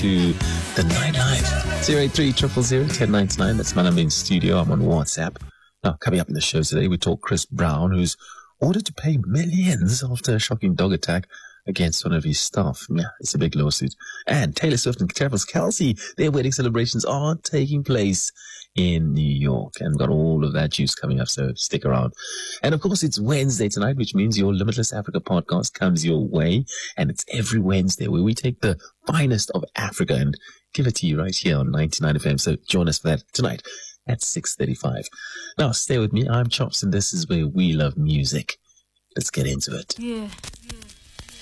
to the Nightlife. 083-000-1099. That's my number in studio. I'm on WhatsApp. Now, coming up in the show today, we talk Chris Brown, who's ordered to pay millions after a shocking dog attack against one of his staff. Yeah, it's a big lawsuit. And Taylor Swift and Travis Kelce, their wedding celebrations are taking place in New York. And we've got all of that juice coming up, so stick around. And of course, it's Wednesday tonight, which means your Limitless Africa podcast comes your way. And it's every Wednesday where we take the finest of Africa and give it to you right here on 99 FM. So join us for that tonight at 6:35. Now, stay with me. I'm Chops, and this is where we love music. Let's get into it. Yeah.